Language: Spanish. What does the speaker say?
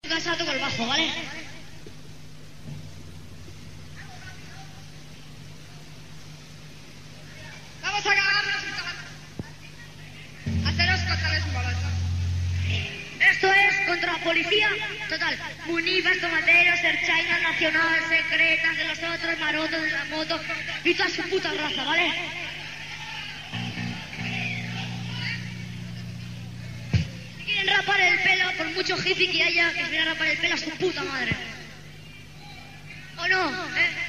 Casa toco el bajo, ¿vale? Vamos a acabarnos haceros contarles un momento. Esto es contra la policía. Total. Munifas, tomateros, Erchaina, Nacional, secretas de los otros, marotos de la moto y toda su puta raza, ¿vale? Si quieren rapar el pelo, por mucho hippie que haya, que se viene a rapar el pelo a su puta madre. ¿O no?